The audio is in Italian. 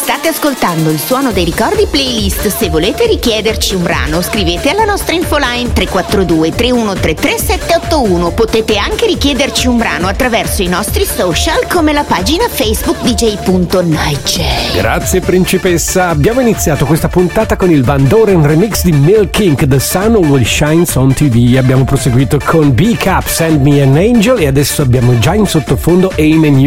State ascoltando il Suono dei Ricordi playlist. Se volete richiederci un brano, scrivete alla nostra infoline 342 3133 781. Potete anche richiederci un brano attraverso i nostri social come la pagina Facebook dj.nightj. Grazie principessa. Abbiamo iniziato questa puntata con il Van Doren remix di Milk Inc. The Sun Always Shines on TV. Abbiamo proseguito con B-Cup Send Me an Angel e adesso abbiamo già in sottofondo Aim and